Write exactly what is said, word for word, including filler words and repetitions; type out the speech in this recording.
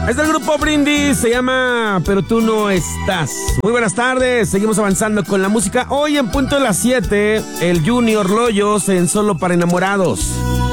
Es del grupo Brindis, se llama Pero tú no estás. Muy buenas tardes, seguimos avanzando con la música. Hoy en punto de las siete, el Junior Loyos en Solo para Enamorados.